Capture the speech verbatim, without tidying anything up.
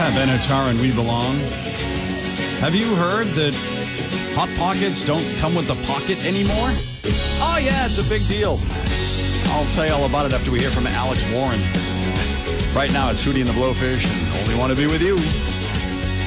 Benatar and We Belong. Have you heard that Hot Pockets don't come with the pocket anymore? Oh, yeah, it's a big deal. I'll tell you all about it after we hear from Alex Warren. Right now, it's Hootie and the Blowfish and Only Want to Be With You.